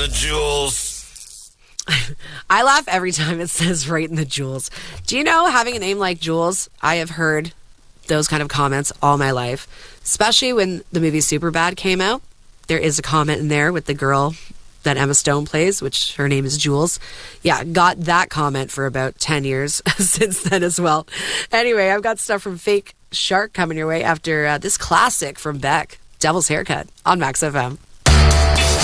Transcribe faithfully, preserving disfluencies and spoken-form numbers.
Jules. I laugh every time it says right in the Jules. Do you know, having a name like Jules, I have heard those kind of comments all my life, especially when the movie Superbad came out. There is a comment in there with the girl that Emma Stone plays, which her name is Jules. Yeah, got that comment for about ten years since then as well. Anyway, I've got stuff from Fake Shark coming your way after uh, this classic from Beck, Devil's Haircut, on Max F M.